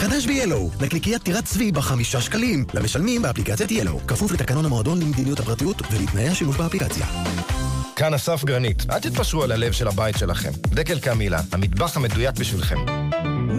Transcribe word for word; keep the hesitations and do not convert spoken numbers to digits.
חדש ב-ילו, נקניקיית טירת צבי בחמישה שקלים, למשלמים באפליקציית ילו, כפוף לתקנון המועדון למדיניות הפרטיות ולתנאי השימוש באפליקציה. כאן אסף גרנית, אל תתפשרו על הלב של הבית שלכם. דקל קמילה, המטבח המדויק בשבילכם.